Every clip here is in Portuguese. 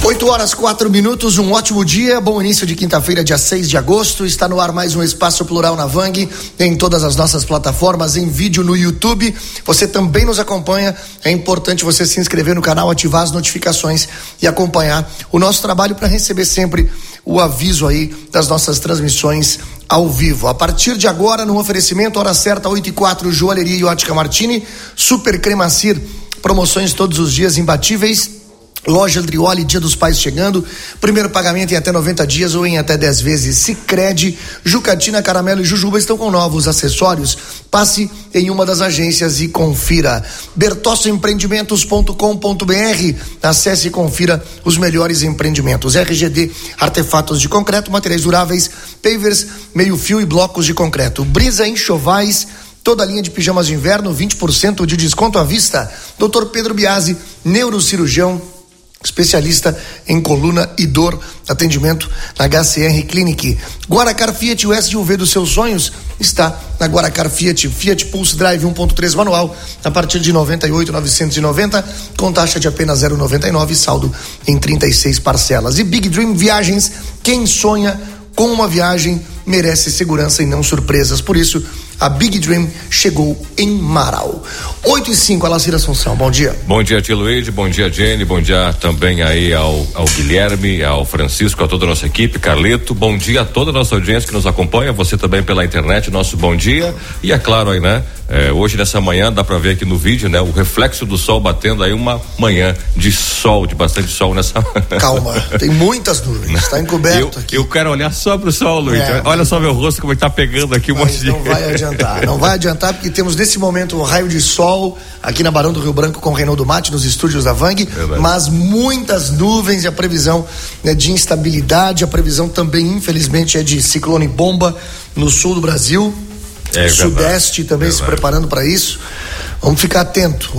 8h04, um ótimo dia, bom início de quinta-feira, dia 6 de agosto, está no ar mais um Espaço Plural na Vang, em todas as nossas plataformas, em vídeo no YouTube, você também nos acompanha, é importante você se inscrever no canal, ativar as notificações e acompanhar o nosso trabalho para receber sempre o aviso aí das nossas transmissões ao vivo. A partir de agora, no oferecimento, hora certa, 8h04, Joalheria e Ótica Martini, Super Cremacir, promoções todos os dias imbatíveis. Loja Andrioli, Dia dos Pais chegando, primeiro pagamento em até 90 dias ou em até 10 vezes. Sicredi, Jucatina, Caramelo e Jujuba estão com novos acessórios. Passe em uma das agências e confira. bertossoempreendimentos.com.br, acesse e confira os melhores empreendimentos. RGD, artefatos de concreto, materiais duráveis, pavers, meio fio e blocos de concreto. Brisa Enxovais, toda a linha de pijamas de inverno, 20% de desconto à vista. Dr. Pedro Biasi, neurocirurgião, especialista em coluna e dor, atendimento na HCR Clinic. Guaracar Fiat, o SUV dos seus sonhos está na Guaracar Fiat. Fiat Pulse Drive 1.3 manual a partir de 98.990 com taxa de apenas 0,99, saldo em 36 parcelas. E Big Dream Viagens, quem sonha com uma viagem merece segurança e não surpresas. Por isso, a Big Dream chegou em Marau. 8h05, Alacir Assunção, bom dia. Bom dia, Tia Luíde, bom dia, Jenny, bom dia também aí ao Guilherme, ao Francisco, a toda a nossa equipe, Carleto, bom dia a toda a nossa audiência que nos acompanha, você também pela internet, nosso bom dia, e é claro aí, né, hoje nessa manhã, dá pra ver aqui no vídeo, né, o reflexo do sol batendo aí, uma manhã de sol, de bastante sol nessa. Calma, tem muitas nuvens, tá encoberto aqui. Eu quero olhar só pro sol, Luiz, olha só meu rosto como é que tá pegando aqui um monte de... Não vai adiantar porque temos nesse momento um raio de sol aqui na Barão do Rio Branco com o Reinaldo Mate nos estúdios da Vang, mas muitas nuvens e a previsão de instabilidade, a previsão também infelizmente é de ciclone bomba no sul do Brasil, sudeste também se preparando para isso. Vamos ficar atento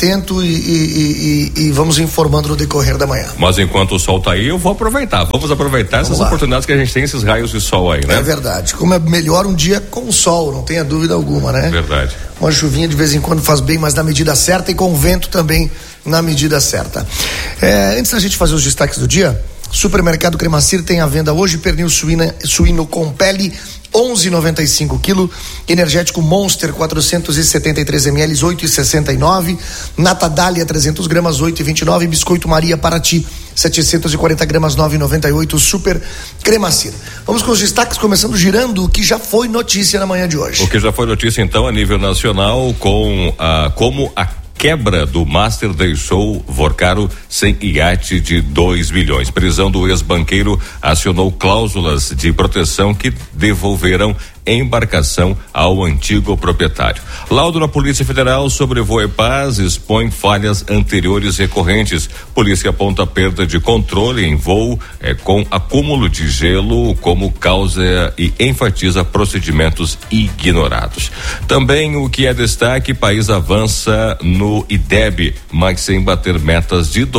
e vamos informando no decorrer da manhã. Mas enquanto o sol tá aí, eu vou aproveitar. Vamos aproveitar essas oportunidades que a gente tem, esses raios de sol aí, né? É verdade. Como é melhor um dia com sol, não tenha dúvida alguma, né? Verdade. Uma chuvinha de vez em quando faz bem, mas na medida certa, e com vento também na medida certa. Antes da gente fazer os destaques do dia, Supermercado Cremacir tem à venda hoje pernil suíno com pele 11,95 kg, energético Monster 473 ml 8,69, Nata Dália 300 gramas 8,29, biscoito Maria Paraty 740 gramas 9,98, Super Cremacir. Vamos com os destaques, começando girando o que já foi notícia na manhã de hoje. O que já foi notícia então a nível nacional como a quebra do Master deixou Vorcaro sem iate de 2 milhões. Prisão do ex-banqueiro acionou cláusulas de proteção que devolveram embarcação ao antigo proprietário. Laudo da Polícia Federal sobre Voe Paz expõe falhas anteriores recorrentes. Polícia aponta perda de controle em voo com acúmulo de gelo como causa e enfatiza procedimentos ignorados. Também o que é destaque, país avança no IDEB, mas sem bater metas de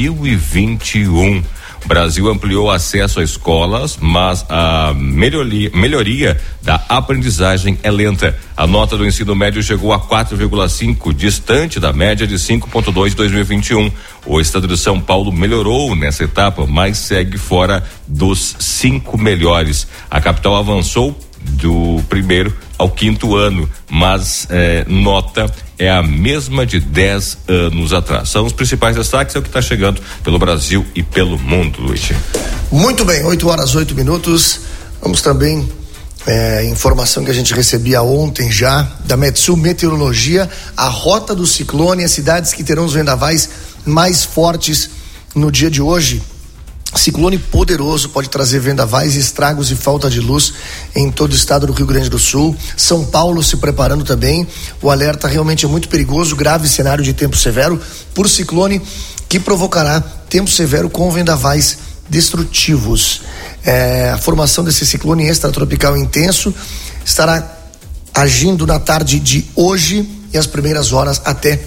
2021. Brasil ampliou acesso a escolas, mas a melhoria da aprendizagem é lenta. A nota do ensino médio chegou a 4,5, distante da média de 5,2 em 2021. O estado de São Paulo melhorou nessa etapa, mas segue fora dos 5 melhores. A capital avançou do primeiro ao 5º ano, mas nota é a mesma de 10 anos atrás. São os principais destaques, é o que está chegando pelo Brasil e pelo mundo, Luiz. Muito bem, 8h08. Vamos também informação que a gente recebia ontem já da Metsul Meteorologia, a rota do ciclone, as cidades que terão os vendavais mais fortes no dia de hoje. Ciclone poderoso pode trazer vendavais, estragos e falta de luz em todo o estado do Rio Grande do Sul. São Paulo se preparando também. O alerta realmente é muito perigoso, grave cenário de tempo severo por ciclone que provocará tempo severo com vendavais destrutivos. A formação desse ciclone extratropical intenso estará agindo na tarde de hoje e as primeiras horas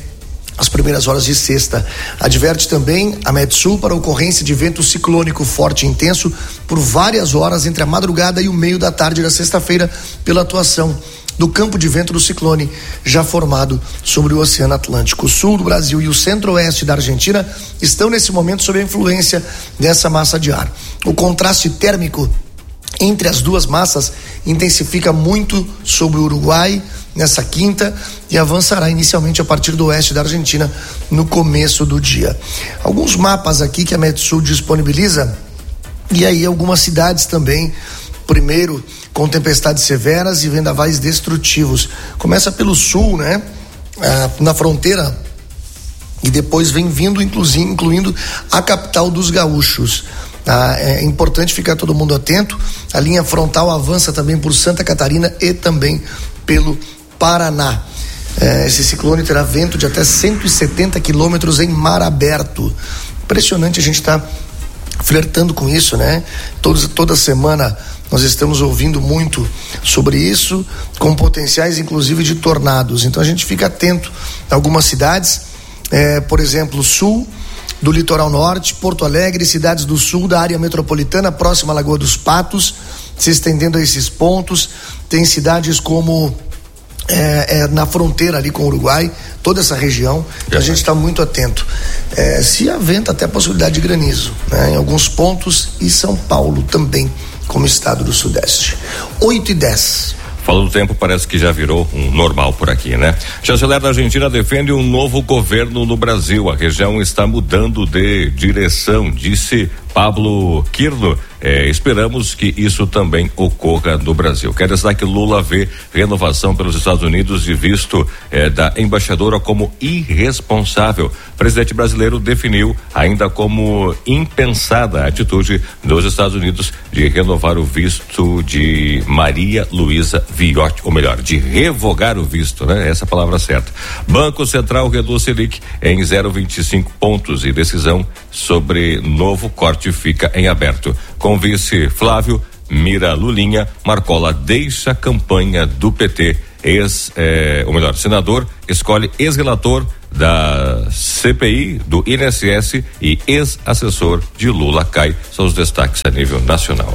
de sexta. Adverte também a Metsul para a ocorrência de vento ciclônico forte e intenso por várias horas entre a madrugada e o meio da tarde da sexta-feira, pela atuação do campo de vento do ciclone já formado sobre o Oceano Atlântico. O sul do Brasil e o centro-oeste da Argentina estão nesse momento sob a influência dessa massa de ar. O contraste térmico entre as duas massas intensifica muito sobre o Uruguai nessa quinta e avançará inicialmente a partir do oeste da Argentina no começo do dia. Alguns mapas aqui que a Metsul disponibiliza, e aí algumas cidades também, primeiro com tempestades severas e vendavais destrutivos. Começa pelo sul, né? Na fronteira, e depois vem vindo incluindo a capital dos gaúchos. É importante ficar todo mundo atento. A linha frontal avança também por Santa Catarina e também pelo Paraná. Esse ciclone terá vento de até 170 quilômetros em mar aberto. Impressionante, a gente está flertando com isso, né? Toda semana nós estamos ouvindo muito sobre isso, com potenciais inclusive de tornados. Então a gente fica atento a algumas cidades, por exemplo, sul do litoral norte, Porto Alegre, cidades do sul da área metropolitana, próxima à Lagoa dos Patos, se estendendo a esses pontos. Tem cidades como na fronteira ali com o Uruguai, toda essa região, a gente está muito atento. Se aventa até a possibilidade de granizo, né, em alguns pontos, e São Paulo também, como estado do Sudeste. 8:10. Falando do tempo, parece que já virou um normal por aqui, né? Chanceler da Argentina defende um novo governo no Brasil. A região está mudando de direção, disse Pablo Quirno. Esperamos que isso também ocorra no Brasil. Quer dizer que Lula vê renovação pelos Estados Unidos de visto da embaixadora como irresponsável. O presidente brasileiro definiu ainda como impensada a atitude dos Estados Unidos de renovar o visto de Maria Luísa Viotti, ou melhor, de revogar o visto, né? Essa é a palavra certa. Banco Central reduz Selic em 0,25 pontos e decisão sobre novo corte fica em aberto. Com vice Flávio, mira Lulinha, Marcola deixa a campanha do PT. Senador escolhe ex-relator da CPI do INSS e ex-assessor de Lula cai. São os destaques a nível nacional.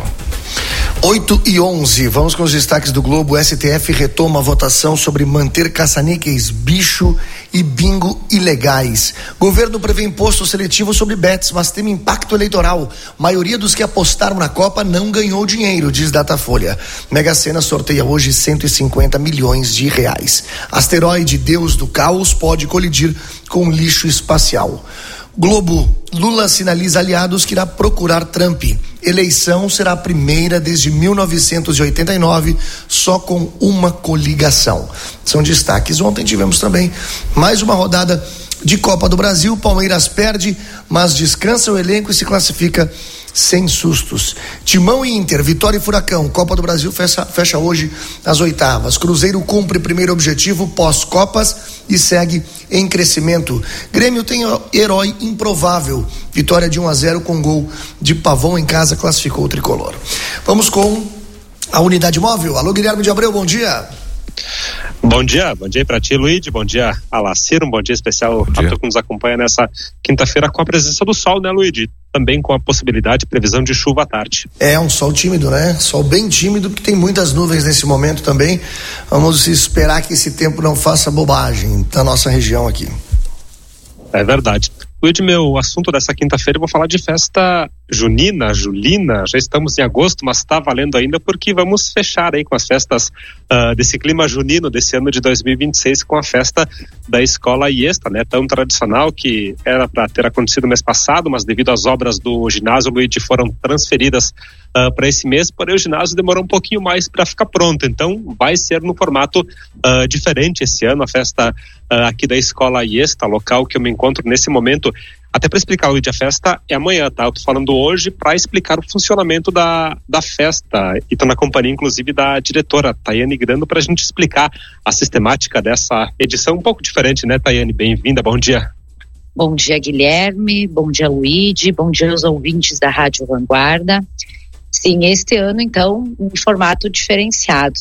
8:11, vamos com os destaques do Globo. STF retoma a votação sobre manter caça-níqueis, bicho e bingo ilegais. Governo prevê imposto seletivo sobre bets, mas teme impacto eleitoral. Maioria dos que apostaram na Copa não ganhou dinheiro, diz Datafolha. Mega Sena sorteia hoje 150 milhões de reais. Asteroide Deus do Caos pode colidir com lixo espacial. Globo, Lula sinaliza aliados que irá procurar Trump. Eleição será a primeira desde 1989, só com uma coligação. São destaques. Ontem tivemos também mais uma rodada de Copa do Brasil. Palmeiras perde, mas descansa o elenco e se classifica sem sustos. Timão e Inter, Vitória e Furacão. Copa do Brasil fecha hoje as oitavas. Cruzeiro cumpre primeiro objetivo pós-copas e segue em crescimento. Grêmio tem herói improvável. Vitória de 1-0 com gol de Pavão em casa, classificou o tricolor. Vamos com a unidade móvel. Alô, Guilherme de Abreu, bom dia. Bom dia para ti, Luigi, bom dia a Laciro, um bom dia especial a todos que nos acompanha nessa quinta-feira com a presença do sol, né, Luigi? Também com a possibilidade de previsão de chuva à tarde. Um sol tímido, né? Sol bem tímido, porque tem muitas nuvens nesse momento também. Vamos esperar que esse tempo não faça bobagem na nossa região aqui. É verdade. Luigi, meu assunto dessa quinta-feira, eu vou falar de festa julina, já estamos em agosto, mas está valendo ainda porque vamos fechar aí com as festas desse clima junino desse ano de 2026 com a festa da Escola Iesta, né? Tão tradicional que era para ter acontecido mês passado, mas devido às obras do ginásio, Luigi, foram transferidas para esse mês, porém o ginásio demorou um pouquinho mais para ficar pronto, então vai ser no formato diferente esse ano, a festa aqui da Escola Iesta, local que eu me encontro nesse momento. Até para explicar, Luigi, a festa é amanhã, tá? Eu tô falando hoje para explicar o funcionamento da festa e tô na companhia, inclusive, da diretora Tayane Grando para a gente explicar a sistemática dessa edição um pouco diferente, né, Tayane? Bem-vinda, bom dia. Bom dia, Guilherme, bom dia, Luigi, bom dia aos ouvintes da Rádio Vanguarda. Sim, este ano, então, em formato diferenciado.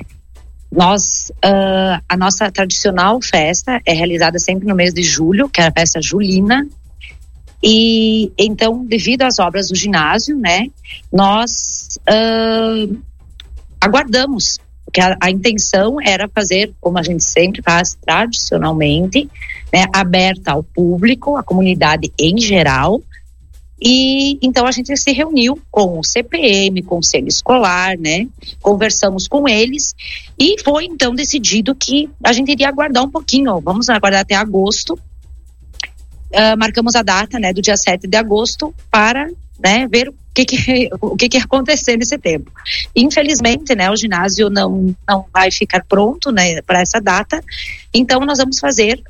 A nossa tradicional festa é realizada sempre no mês de julho, que é a festa julina. E então, devido às obras do ginásio, né, nós aguardamos que a intenção era fazer, como a gente sempre faz tradicionalmente, né, aberta ao público, à comunidade em geral. E então a gente se reuniu com o CPM, Conselho Escolar, né? Conversamos com eles e foi então decidido que a gente iria aguardar um pouquinho, vamos aguardar até agosto. Marcamos a data, né, do dia 7 de agosto para, né, ver o que ia acontecer nesse tempo. Infelizmente, né, o ginásio não vai ficar pronto, né, para essa data. Então nós vamos fazer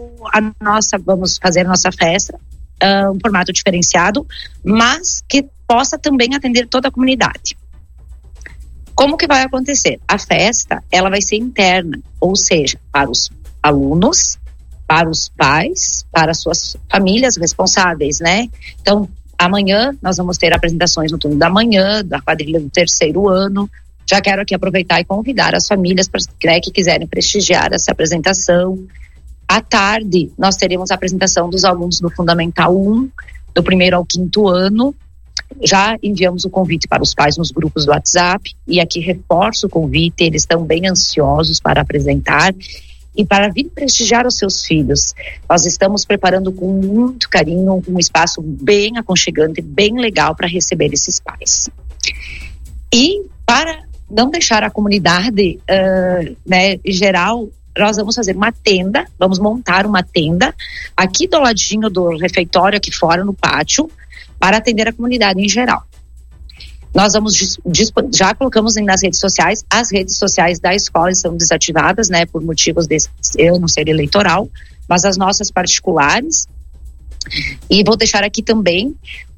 a nossa festa. Um formato diferenciado, mas que possa também atender toda a comunidade. Como que vai acontecer? A festa, ela vai ser interna, ou seja, para os alunos, para os pais, para as suas famílias responsáveis, né? Então, amanhã nós vamos ter apresentações no turno da manhã, da quadrilha do 3º ano. Já quero aqui aproveitar e convidar as famílias que quiserem prestigiar essa apresentação. À tarde, nós teremos a apresentação dos alunos do Fundamental 1, do 1º ao 5º ano. Já enviamos o convite para os pais nos grupos do WhatsApp, e aqui reforço o convite, eles estão bem ansiosos para apresentar e para vir prestigiar os seus filhos. Nós estamos preparando com muito carinho um espaço bem aconchegante, bem legal para receber esses pais. E para não deixar a comunidade, né, em geral, nós vamos fazer vamos montar uma tenda aqui do ladinho do refeitório, aqui fora no pátio, para atender a comunidade em geral. Nós já colocamos nas redes sociais, as redes sociais da escola estão desativadas, né, por motivos desse ano ser eleitoral, mas as nossas particulares. E vou deixar aqui também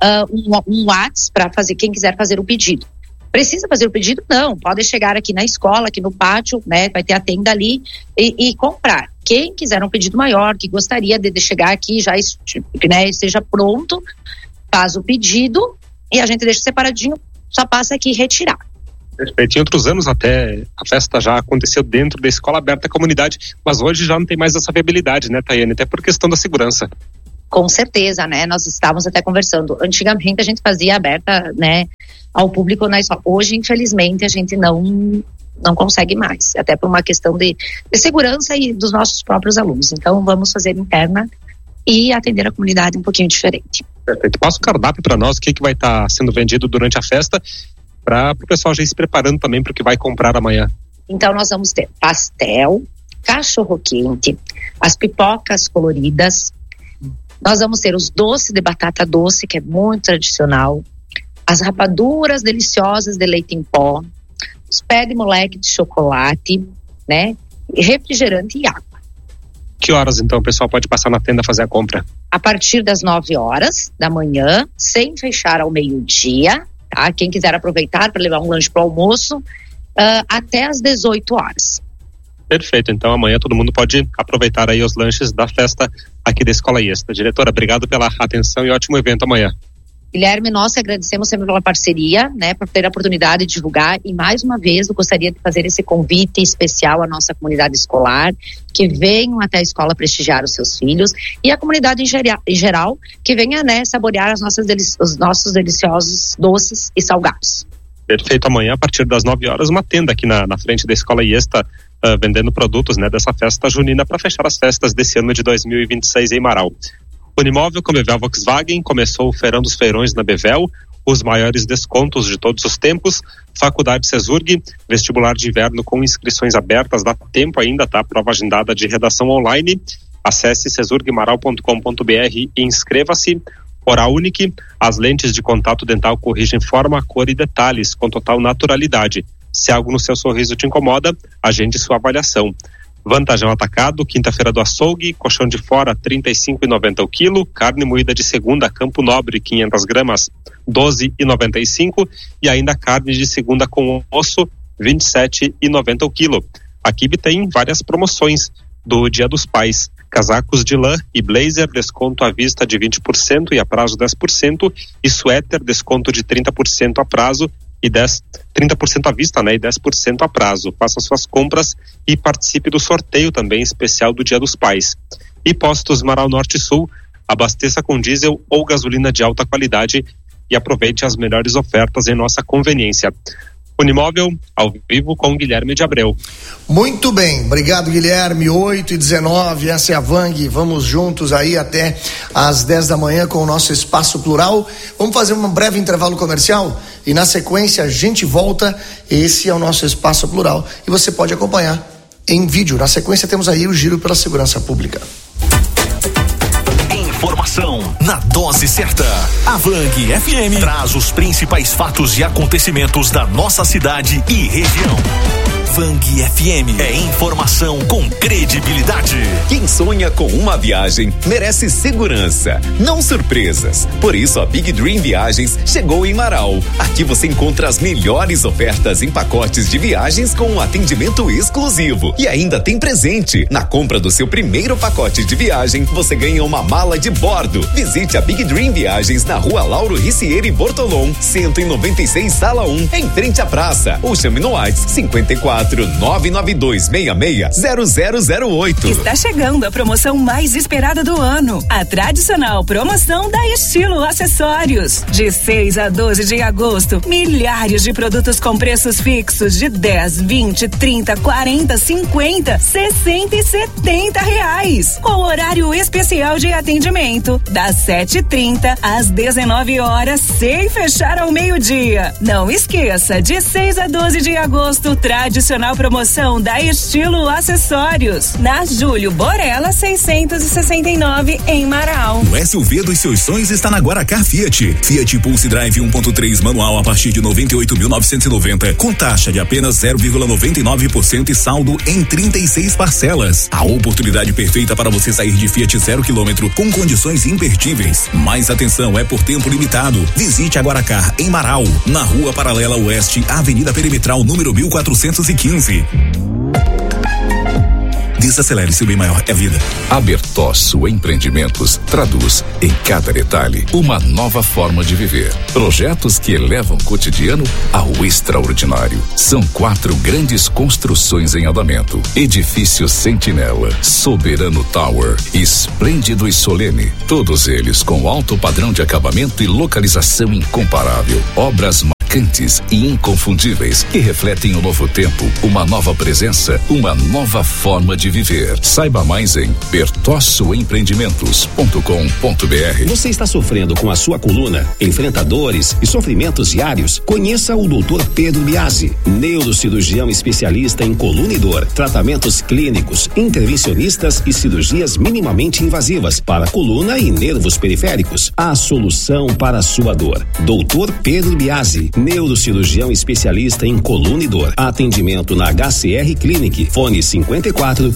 um WhatsApp para fazer, quem quiser fazer o pedido. Precisa fazer o pedido? Não, pode chegar aqui na escola, aqui no pátio, né, vai ter a tenda ali e comprar. Quem quiser um pedido maior, que gostaria de chegar aqui, já, né, esteja pronto, faz o pedido e a gente deixa separadinho, só passa aqui e retirar. Perfeito. Em outros anos até a festa já aconteceu dentro da escola aberta à comunidade, mas hoje já não tem mais essa viabilidade, né, Tayane, até por questão da segurança. Com certeza, né? Nós estávamos até conversando. Antigamente a gente fazia aberta, né, ao público na escola. Hoje, infelizmente, a gente não consegue mais. Até por uma questão de segurança e dos nossos próprios alunos. Então, vamos fazer interna e atender a comunidade um pouquinho diferente. Perfeito. Passa o cardápio para nós, o que vai estar sendo vendido durante a festa, para o pessoal já ir se preparando também para o que vai comprar amanhã. Então, nós vamos ter pastel, cachorro-quente, as pipocas coloridas. Nós vamos ter os doces de batata doce, que é muito tradicional, as rapaduras deliciosas de leite em pó, os pés de moleque de chocolate, né, refrigerante e água. Que horas, então, o pessoal pode passar na tenda fazer a compra? A partir das 9h da manhã, sem fechar ao meio-dia, tá? Quem quiser aproveitar para levar um lanche para o almoço, até às 18h. Perfeito, então amanhã todo mundo pode aproveitar aí os lanches da festa aqui da Escola IESTA. Diretora, obrigado pela atenção e ótimo evento amanhã. Guilherme, nós agradecemos sempre pela parceria, né, por ter a oportunidade de divulgar, e mais uma vez eu gostaria de fazer esse convite especial à nossa comunidade escolar, que venham até a escola prestigiar os seus filhos, e a comunidade em geral, que venha, né, saborear os nossos deliciosos doces e salgados. Perfeito, amanhã a partir das 9h uma tenda aqui na frente da Escola IESTA, vendendo produtos, né, dessa festa junina para fechar as festas desse ano de 2026 em Marau. Unimóvel com Bevel Volkswagen começou o Feirão dos Feirões na Bevel, os maiores descontos de todos os tempos. Faculdade Cesurg, vestibular de inverno com inscrições abertas, dá tempo ainda, tá? Prova agendada de redação online. Acesse cesurgmaral.com.br e inscreva-se. Oral Unique, as lentes de contato dental corrigem forma, cor e detalhes com total naturalidade. Se algo no seu sorriso te incomoda, agende sua avaliação. Vantajão Atacado, quinta-feira do açougue, colchão de fora R$35,90 o quilo, carne moída de segunda Campo Nobre 500 gramas R$12,95 e ainda carne de segunda com osso R$27,90 o quilo. A Kibe tem várias promoções do Dia dos Pais, casacos de lã e blazer, desconto à vista de 20% e a prazo 10%, e suéter, desconto de 30% a prazo e 30% à vista, né, e 10% a prazo. Faça suas compras e participe do sorteio também especial do Dia dos Pais. E Postos Marau Norte e Sul, abasteça com diesel ou gasolina de alta qualidade e aproveite as melhores ofertas em nossa conveniência. Unimóvel, ao vivo com Guilherme de Abreu. Muito bem, obrigado Guilherme, 8h19, essa é a Vang, vamos juntos aí até às 10 da manhã com o nosso Espaço Plural. Vamos fazer um breve intervalo comercial e na sequência a gente volta. Esse é o nosso Espaço Plural e você pode acompanhar em vídeo. Na sequência temos aí o Giro pela Segurança Pública. Informação na dose certa. A Vang FM traz os principais fatos e acontecimentos da nossa cidade e região. Vang FM é informação com credibilidade. Quem sonha com uma viagem merece segurança, não surpresas. Por isso a Big Dream Viagens chegou em Marau. Aqui você encontra as melhores ofertas em pacotes de viagens com um atendimento exclusivo. E ainda tem presente. Na compra do seu primeiro pacote de viagem, você ganha uma mala de bordo. Visite a Big Dream Viagens na Rua Lauro Ricieri Bortolom, 196, Sala 1, em frente à praça. Ou chame no WhatsApp 54 992660008. Está chegando a promoção mais esperada do ano. A tradicional promoção da Estilo Acessórios. De 6 a 12 de agosto, milhares de produtos com preços fixos de 10, 20, 30, 40, 50, 60 e 70 reais. Com horário especial de atendimento, das 7h30 às 19 horas, sem fechar ao meio-dia. Não esqueça, de 6 a 12 de agosto, tradicional promoção da Estilo Acessórios, na Júlio Borella 669 em Marau. O SUV dos seus sonhos está na Guaracar Fiat. Fiat Pulse Drive 1.3 manual a partir de 98.990, com taxa de apenas 0,99% e saldo em 36 parcelas. A oportunidade perfeita para você sair de Fiat 0 km com condições imperdíveis. Mas atenção, é por tempo limitado. Visite a Guaracar em Marau, na Rua Paralela Oeste, Avenida Perimetral, número 1415. Desacelere, seu bem maior é a vida. A Bertosso Empreendimentos traduz em cada detalhe uma nova forma de viver. Projetos que elevam o cotidiano ao extraordinário. São 4 grandes construções em andamento: Edifício Sentinela, Soberano Tower, Esplêndido e Solene. Todos eles com alto padrão de acabamento e localização incomparável. Obras marcantes e inconfundíveis que refletem um novo tempo, uma nova presença, uma nova forma de viver. Saiba mais em bertossoempreendimentos.com.br. Você está sofrendo com a sua coluna? Enfrenta dores e sofrimentos diários? Conheça o Dr. Pedro Biasi, neurocirurgião especialista em coluna e dor, tratamentos clínicos, intervencionistas e cirurgias minimamente invasivas para coluna e nervos periféricos. A solução para a sua dor. Dr. Pedro Biasi, neurocirurgião especialista em coluna e dor. Atendimento na HCR Clinic. Fone 54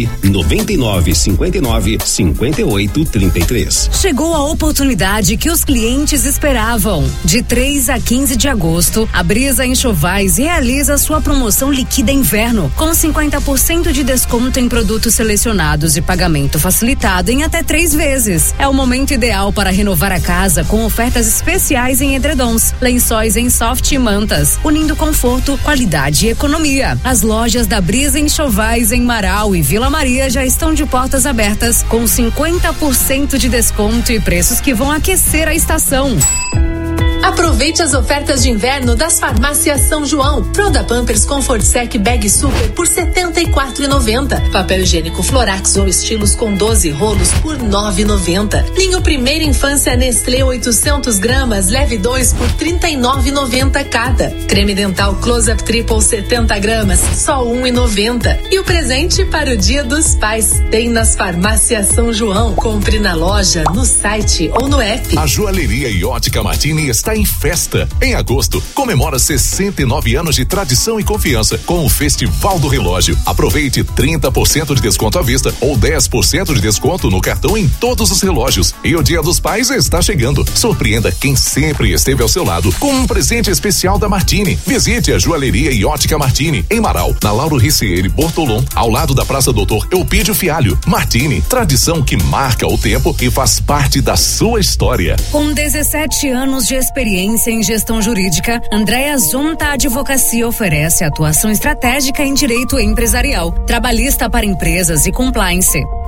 999 59 58 33. Chegou a oportunidade que os clientes esperavam. De 3 a 15 de agosto, a Brisa Enxovais realiza sua promoção Liquida Inverno, com 50% de desconto em produtos selecionados e pagamento facilitado em até 3 vezes. É o momento ideal para renovar a casa com ofertas especiais em edredons, lençóis em soft e mantas, unindo conforto, qualidade e economia. As lojas da Brisa Enxovais em Marau e Vila Maria já estão de portas abertas, com 50% de desconto e preços que vão aquecer a estação. Aproveite as ofertas de inverno das farmácias São João. Fralda Pampers Comfort Sec Bag Super por R$ 74,90. Papel higiênico Florax ou estilos com 12 rolos por R$ 9,90. Ninho Primeira Infância Nestlé 800 gramas, leve 2 por R$ 39,90 cada. Creme dental Close-Up Triple 70 gramas, só R$ 1,90. E o presente para o Dia dos Pais tem nas farmácias São João. Compre na loja, no site ou no app. A Joalheria e Ótica Martini está em festa. Em agosto, comemora 69 anos de tradição e confiança com o Festival do Relógio. Aproveite 30% de desconto à vista ou 10% de desconto no cartão em todos os relógios. E o Dia dos Pais está chegando. Surpreenda quem sempre esteve ao seu lado com um presente especial da Martini. Visite a Joalheria e Ótica Martini em Marau, na Lauro Ricieri Bortolom, ao lado da Praça Doutor Eupídio Fialho. Martini, tradição que marca o tempo e faz parte da sua história. Com 17 anos de experiência em gestão jurídica, Andréa Zonta Advocacia oferece atuação estratégica em direito empresarial, trabalhista para empresas e compliance.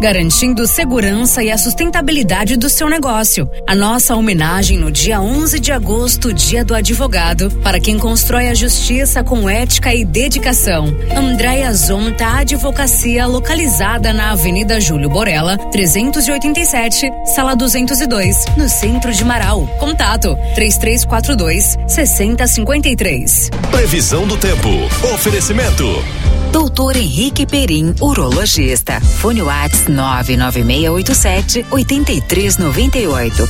garantindo segurança e a sustentabilidade do seu negócio. A nossa homenagem no dia 11 de agosto, Dia do Advogado, para quem constrói a justiça com ética e dedicação. Andréia Zonta Advocacia, localizada na Avenida Júlio Borella, 387, Sala 202, no centro de Marau. Contato 3342-6053. Previsão do tempo. Oferecimento. Doutor Henrique Perim, urologista. Fone Whats 99687-8398.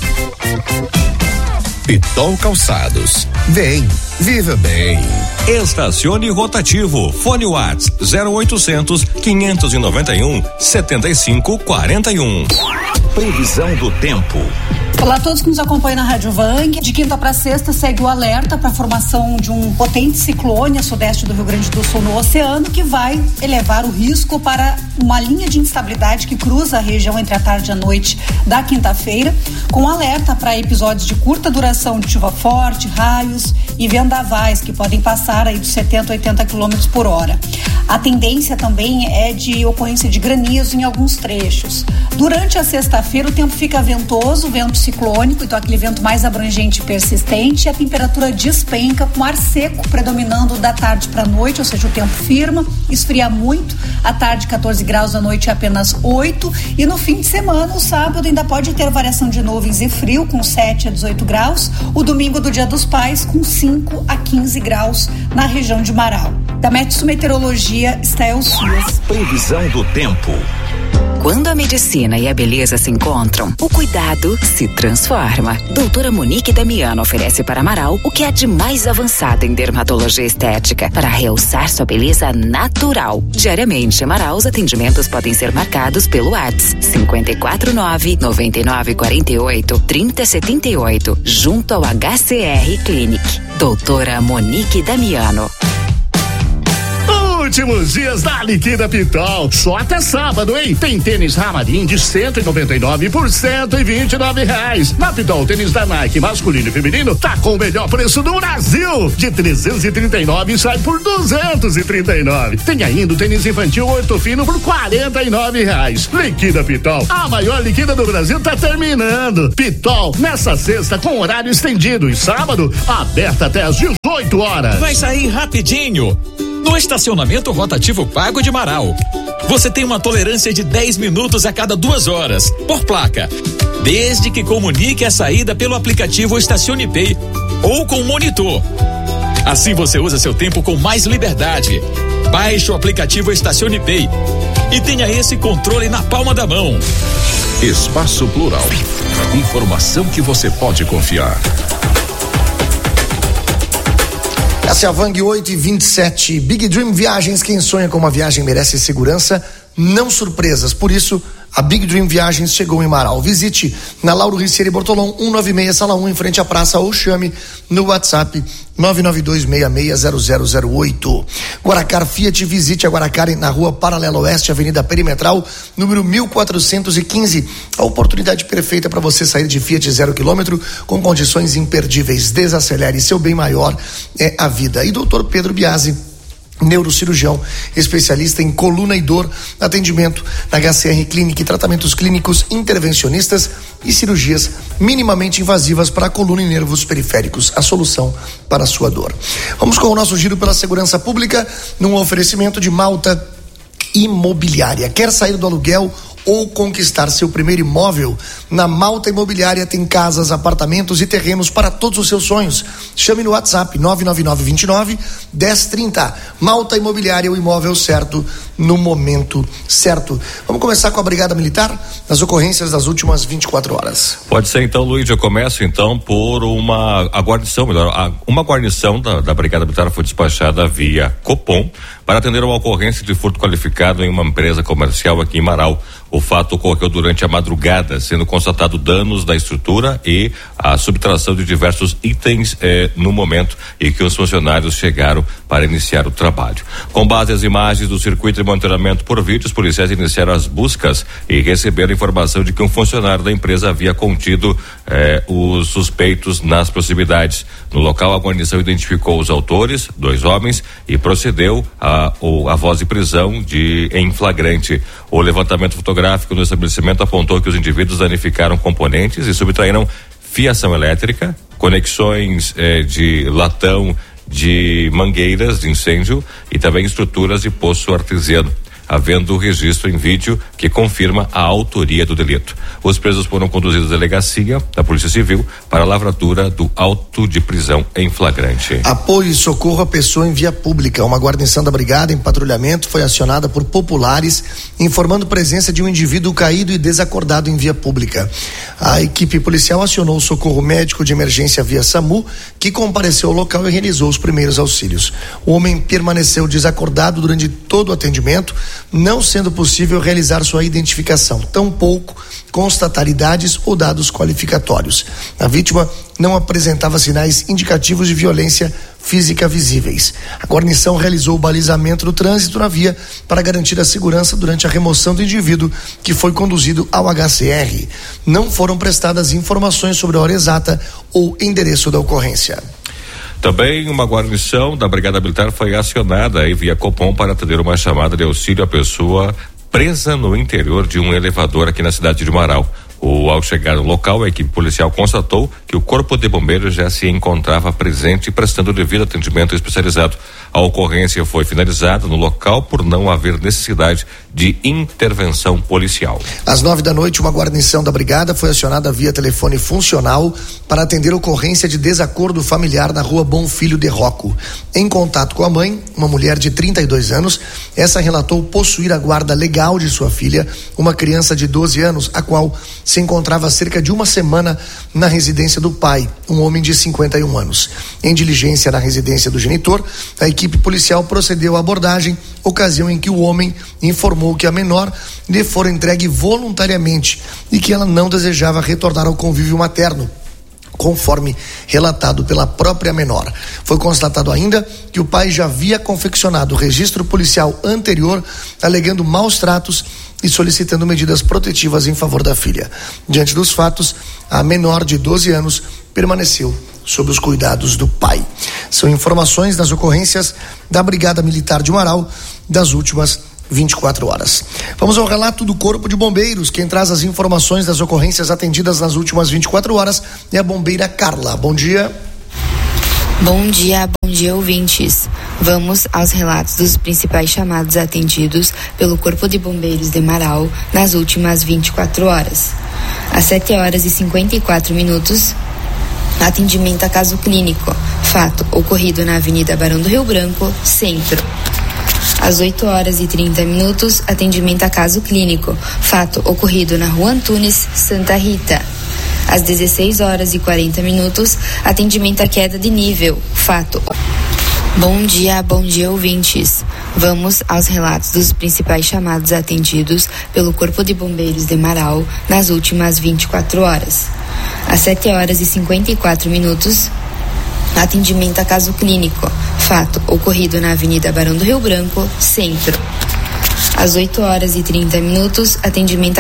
Pitol Calçados. Vem, viva bem. Estacione rotativo. Fone Whats 0800 591 7541. Previsão do tempo. Olá a todos que nos acompanham na Rádio Vang. De quinta para sexta segue o alerta para a formação de um potente ciclone a sudeste do Rio Grande do Sul no oceano, que vai elevar o risco para uma linha de instabilidade que cruza a região entre a tarde e a noite da quinta-feira, com alerta para episódios de curta duração de chuva forte, raios e vendavais que podem passar aí dos 70 a 80 km por hora. A tendência também é de ocorrência de granizo em alguns trechos. Durante a sexta-feira o tempo fica ventoso, vento ciclônico, então aquele vento mais abrangente e persistente, e a temperatura despenca com ar seco predominando da tarde para a noite, ou seja, o tempo firma, esfria muito, à tarde 14 graus, à noite apenas 8, e no fim de semana, o sábado ainda pode ter variação de nuvens e frio com 7 a 18 graus, o domingo do Dia dos Pais com 5 a 15 graus na região de Marau. Da Metsu Meteorologia, Estael Suas. Previsão do tempo. Quando a medicina e a beleza se encontram, o cuidado se transforma. Doutora Monique Damiano oferece para Marau o que há de mais avançado em dermatologia estética para realçar sua beleza natural. Diariamente, em Marau, os atendimentos podem ser marcados pelo WhatsApp 549-9948-3078, junto ao HCR Clinic. Doutora Monique Damiano. Últimos dias da Liquida Pitol, só até sábado, hein? Tem tênis Ramarim de 199 por R$129. Na Pitol, tênis da Nike masculino e feminino tá com o melhor preço do Brasil, de 339 sai por 239. Tem ainda o tênis infantil Ortofino por R$49. Liquida Pitol, a maior liquida do Brasil tá terminando. Pitol, nessa sexta com horário estendido e sábado, aberta até às 18 horas. Vai sair rapidinho. No estacionamento rotativo pago de Marau, você tem uma tolerância de 10 minutos a cada 2 horas, por placa, desde que comunique a saída pelo aplicativo Estacione Pay ou com monitor. Assim você usa seu tempo com mais liberdade. Baixe o aplicativo Estacione Pay e tenha esse controle na palma da mão. Espaço Plural. Informação que você pode confiar. Essa é a Vang 8h27. Big Dream Viagens. Quem sonha com uma viagem merece segurança, não surpresas. Por isso, a Big Dream Viagens chegou em Marau. Visite na Lauro Ricieri Bortolom 196, sala 1, em frente à praça, ou chame no WhatsApp 992660008. Guaracar Fiat, visite a Guaracar na rua Paralela Oeste, Avenida Perimetral, número 1415. A oportunidade perfeita para você sair de Fiat 0 km com condições imperdíveis. Desacelere, seu bem maior é a vida. E Dr. Pedro Biasi, neurocirurgião, especialista em coluna e dor, atendimento na HCR Clinic, tratamentos clínicos, intervencionistas e cirurgias minimamente invasivas para a coluna e nervos periféricos, a solução para a sua dor. Vamos com o nosso giro pela segurança pública, num oferecimento de Malta Imobiliária. Quer sair do aluguel ou conquistar seu primeiro imóvel? Na Malta Imobiliária tem casas, apartamentos e terrenos para todos os seus sonhos. Chame no WhatsApp 99929-1030. Malta Imobiliária, o imóvel certo no momento certo. Vamos começar com a Brigada Militar nas ocorrências das últimas 24 horas. Pode ser então, Luiz, eu começo então por uma guarnição da Brigada Militar foi despachada via Copom para atender uma ocorrência de furto qualificado em uma empresa comercial aqui em Marau. O fato ocorreu durante a madrugada, sendo constatado constatado danos da estrutura e a subtração de diversos itens no momento em que os funcionários chegaram para iniciar o trabalho. Com base nas imagens do circuito de monitoramento por vídeo, os policiais iniciaram as buscas e receberam informação de que um funcionário da empresa havia contido os suspeitos nas proximidades. No local, a guarnição identificou os autores, 2 homens, e procedeu a voz de prisão em flagrante. O levantamento fotográfico no estabelecimento apontou que os indivíduos danificaram componentes e subtraíram fiação elétrica, conexões de latão de mangueiras de incêndio e também estruturas de poço artesiano, havendo registro em vídeo que confirma a autoria do delito. Os presos foram conduzidos à delegacia da Polícia Civil para a lavratura do auto de prisão em flagrante. Apoio e socorro à pessoa em via pública. Uma guarnição da brigada em patrulhamento foi acionada por populares, informando presença de um indivíduo caído e desacordado em via pública. A equipe policial acionou o socorro médico de emergência via SAMU, que compareceu ao local e realizou os primeiros auxílios. O homem permaneceu desacordado durante todo o atendimento, não sendo possível realizar sua identificação, tampouco constatar idades ou dados qualificatórios. A vítima não apresentava sinais indicativos de violência física visíveis. A guarnição realizou o balizamento do trânsito na via para garantir a segurança durante a remoção do indivíduo, que foi conduzido ao HCR. Não foram prestadas informações sobre a hora exata ou endereço da ocorrência. Também uma guarnição da Brigada Militar foi acionada aí via Copom para atender uma chamada de auxílio à pessoa presa no interior de um elevador aqui na cidade de Marau. Ao chegar no local, a equipe policial constatou que o Corpo de Bombeiros já se encontrava presente e prestando o devido atendimento especializado. A ocorrência foi finalizada no local por não haver necessidade de intervenção policial. Às 9 da noite, uma guarnição da brigada foi acionada via telefone funcional para atender ocorrência de desacordo familiar na rua Bom Filho de Rocco. Em contato com a mãe, uma mulher de 32 anos, essa relatou possuir a guarda legal de sua filha, uma criança de 12 anos, a qual se encontrava há cerca de uma semana na residência do pai, um homem de 51 anos. Em diligência na residência do genitor, a equipe policial procedeu à abordagem, ocasião em que o homem informou que a menor lhe fora entregue voluntariamente e que ela não desejava retornar ao convívio materno, conforme relatado pela própria menor. Foi constatado ainda que o pai já havia confeccionado o registro policial anterior, alegando maus tratos e solicitando medidas protetivas em favor da filha. Diante dos fatos, a menor de 12 anos permaneceu sob os cuidados do pai. São informações das ocorrências da Brigada Militar de Marau das últimas 24 horas. Vamos ao relato do Corpo de Bombeiros. Quem traz as informações das ocorrências atendidas nas últimas 24 horas é a bombeira Carla. Bom dia. Bom dia, ouvintes. Vamos aos relatos dos principais chamados atendidos pelo Corpo de Bombeiros de Marau nas últimas 24 horas. Às 7 horas e 54 minutos, atendimento a caso clínico, fato ocorrido na Avenida Barão do Rio Branco, centro. Às 8 horas e 30 minutos, atendimento a caso clínico, fato ocorrido na Rua Antunes, Santa Rita. Às 16 horas e 40 minutos, atendimento à queda de nível, fato. Bom dia, ouvintes. Vamos aos relatos dos principais chamados atendidos pelo Corpo de Bombeiros de Marau nas últimas 24 horas. Às 7 horas e 54 minutos, atendimento a caso clínico, fato ocorrido na Avenida Barão do Rio Branco, centro. Às 8 horas e 30 minutos, atendimento